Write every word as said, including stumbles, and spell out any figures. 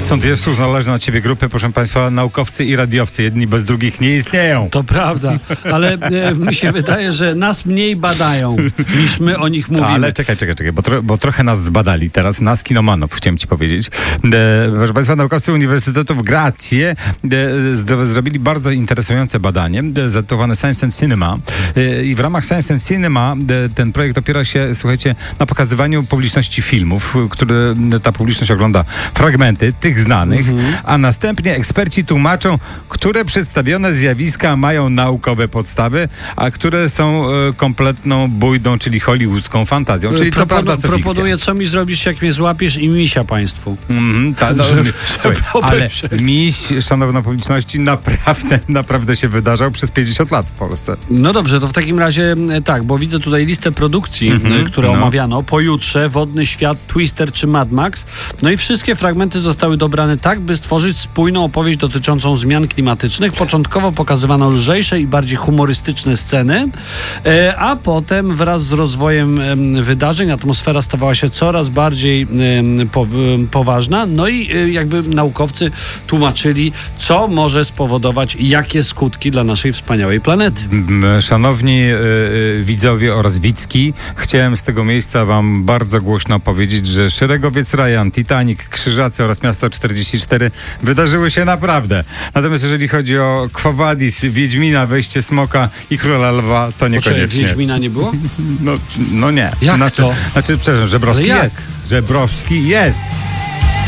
Są dwie współzależne od siebie grupy, proszę państwa, naukowcy i radiowcy. Jedni bez drugich nie istnieją. To prawda, ale e, mi się wydaje, że nas mniej badają, niż my o nich mówimy. Ale czekaj, czekaj, czekaj, bo, tro, bo trochę nas zbadali teraz, nas kinomanów, chciałem ci powiedzieć. E, proszę państwa, naukowcy Uniwersytetu w Grazie e, zrobili bardzo interesujące badanie, e, zatytułowane Science and Cinema. E, I w ramach Science and Cinema e, ten projekt opiera się, słuchajcie, na pokazywaniu publiczności filmów, które ta publiczność ogląda fragmenty tych znanych, mhm. a następnie eksperci tłumaczą, które przedstawione zjawiska mają naukowe podstawy, a które są e, kompletną bójdą, czyli hollywoodzką fantazją. Czyli co prawda, co Proponuję, co mi zrobisz, jak mnie złapiesz i misia państwu. Mm, ta, no, słuchaj, ale miś, szanowna publiczności, naprawdę, naprawdę się wydarzał przez pięćdziesiąt lat w Polsce. No dobrze, to w takim razie tak, bo widzę tutaj listę produkcji, mm-hmm, które no. omawiano. Pojutrze, Wodny Świat, Twister czy Mad Max. No i wszystkie fragmenty zostały dobrane tak, by stworzyć spójną opowieść dotyczącą zmian klimatycznych. Początkowo pokazywano lżejsze i bardziej humorystyczne sceny, a potem wraz z rozwojem wydarzeń atmosfera stawała się coraz bardziej poważna. No i jakby naukowcy tłumaczyli, co może spowodować, jakie skutki dla naszej wspaniałej planety. Szanowni y, widzowie oraz widzki, chciałem z tego miejsca wam bardzo głośno powiedzieć, że Szeregowiec Ryan, Titanic, Krzyżacy oraz Miasto czterdzieści cztery wydarzyły się naprawdę. Natomiast jeżeli chodzi o Quo Vadis, Wiedźmina, Wejście Smoka i Króla Lwa, to niekoniecznie. Poczekaj, Wiedźmina nie było? No, no nie. Jak znaczy, to? Znaczy, przepraszam, Żebrowski jak? jest. Żebrowski jest.